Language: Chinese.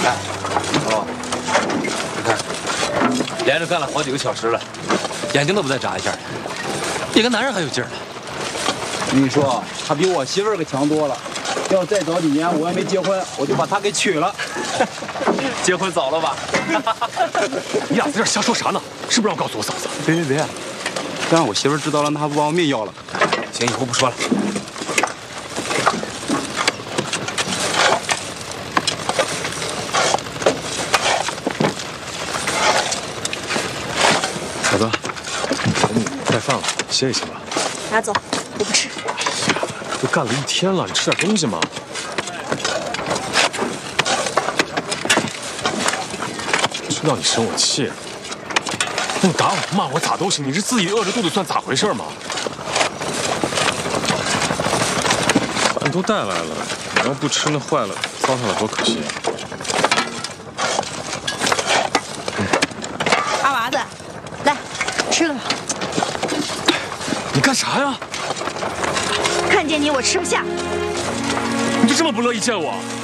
看，哦，你看，连着干了好几个小时了，眼睛都不带眨一下的，比个男人还有劲儿呢。 我跟你说，他比我媳妇儿可强多了。要再早几年，我还没结婚，我就把他给娶了。 结婚早了吧？ 你俩在这瞎说啥呢？是不是要告诉我嫂子？ 别，这样我媳妇儿知道了，那还不把我命要了？ 行，以后不说了。 嫂子，你带饭了，歇一歇吧。 拿走，我不吃。 哎呀，都干了一天了，你吃点东西嘛。知道你生我气，那你打我骂我咋都行，你是自己饿着肚子算咋回事嘛？饭都带来了，你要不吃那坏了，糟蹋了多可惜啊！ 二娃子，来，吃了吧。 你干啥呀？ 看见你我吃不下。 你就这么不乐意见我？